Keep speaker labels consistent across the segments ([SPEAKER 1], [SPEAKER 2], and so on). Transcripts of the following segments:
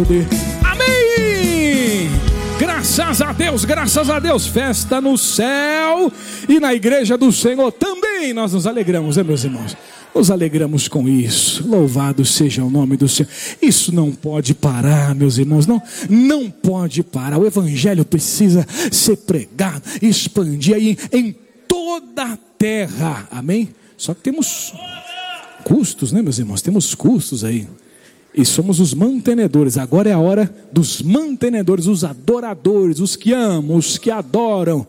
[SPEAKER 1] Amém! Graças a Deus, festa no céu e na igreja do Senhor também nós nos alegramos, né, meus irmãos? Nos alegramos com isso. Louvado seja o nome do Senhor. Isso não pode parar, meus irmãos. Não pode parar. O evangelho precisa ser pregado, expandir aí em toda a terra. Amém? Só que temos custos, né, meus irmãos? Temos custos aí. E somos os mantenedores. Agora é a hora dos mantenedores, os adoradores, os que amam, os que adoram.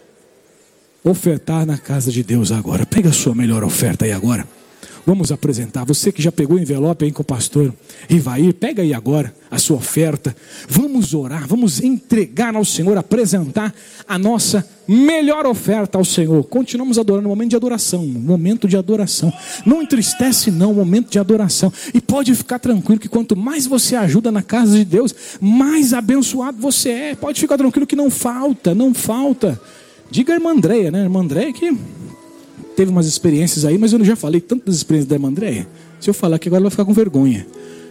[SPEAKER 1] Ofertar na casa de Deus agora. Pega a sua melhor oferta aí agora. Vamos apresentar. Você que já pegou o envelope aí com o pastor Rivair, pega aí agora a sua oferta. Vamos orar, vamos entregar ao Senhor, apresentar a nossa melhor oferta ao Senhor. Continuamos adorando, momento de adoração, momento de adoração. Não entristece não, momento de adoração. E pode ficar tranquilo que quanto mais você ajuda na casa de Deus, mais abençoado você é. Pode ficar tranquilo que não falta, não falta. Diga a irmã Andréia, né? Irmã Andréia que teve umas experiências aí, mas eu já falei tanto das experiências da irmã Andréia. Se eu falar aqui agora, ela vai ficar com vergonha.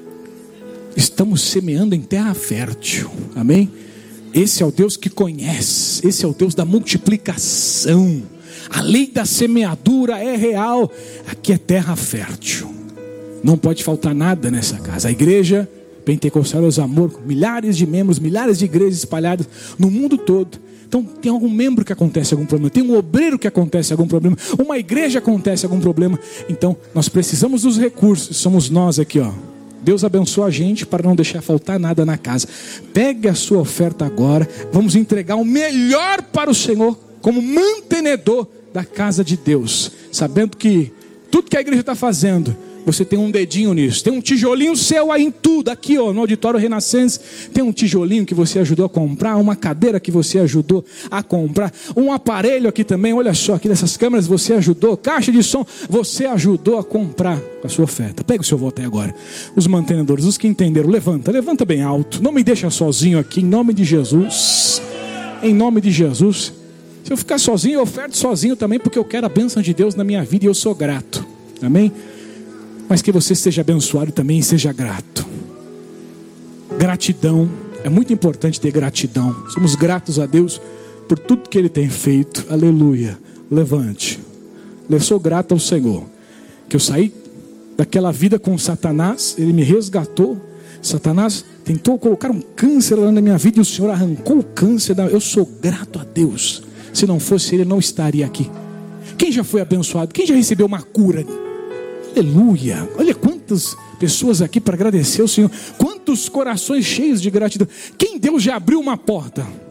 [SPEAKER 1] Estamos semeando em terra fértil. Amém? Esse é o Deus que conhece. Esse é o Deus da multiplicação. A lei da semeadura é real. Aqui é terra fértil. Não pode faltar nada nessa casa. A igreja Pentecostal é o Amor, milhares de membros, milhares de igrejas espalhadas no mundo todo. Então tem algum membro que acontece algum problema, tem um obreiro que acontece algum problema, uma igreja acontece algum problema. Então nós precisamos dos recursos, somos nós aqui, ó. Deus abençoa a gente para não deixar faltar nada na casa. Pegue a sua oferta agora, vamos entregar o melhor para o Senhor, como mantenedor da casa de Deus, sabendo que tudo que a igreja está fazendo, você tem um dedinho nisso, tem um tijolinho seu aí em tudo, aqui ó, no Auditório Renascense, tem um tijolinho que você ajudou a comprar, uma cadeira que você ajudou a comprar, um aparelho aqui também, olha só, aqui nessas câmeras você ajudou, caixa de som, você ajudou a comprar a sua oferta. Pega o seu voto aí agora. Os mantenedores, os que entenderam, levanta bem alto, não me deixa sozinho aqui, em nome de Jesus, em nome de Jesus. Se eu ficar sozinho, eu oferto sozinho também, porque eu quero a bênção de Deus na minha vida e eu sou grato, amém? Mas que você seja abençoado também e seja grato. Gratidão, é muito importante ter gratidão. Somos gratos a Deus por tudo que Ele tem feito. Aleluia. Levante. Eu sou grato ao Senhor, que eu saí daquela vida com Satanás, Ele me resgatou. Satanás tentou colocar um câncer lá na minha vida e o Senhor arrancou o câncer. Eu sou grato a Deus. Se não fosse Ele, eu não estaria aqui. Quem já foi abençoado? Quem já recebeu uma cura? Aleluia, olha quantas pessoas aqui para agradecer ao Senhor, quantos corações cheios de gratidão. Quem Deus já abriu uma porta?